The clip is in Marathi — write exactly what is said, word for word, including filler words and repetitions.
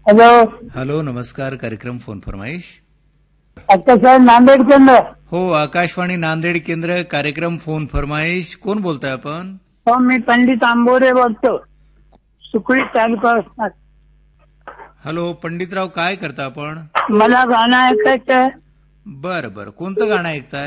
हॅलो. हॅलो, नमस्कार. कार्यक्रम फोन फरमाईश. आता साहेब नांदेड केंद्र. हो, आकाशवाणी नांदेड केंद्र. कार्यक्रम फोन फरमाईश. कोण बोलताय आपण? हो, मी पंडित आंबोरे बोलतो, सुकळी तालुका. हॅलो, पंडितराव, काय करता आपण? मला गाणं ऐकायचं. बरं बरं, कोणतं गाणं ऐकताय?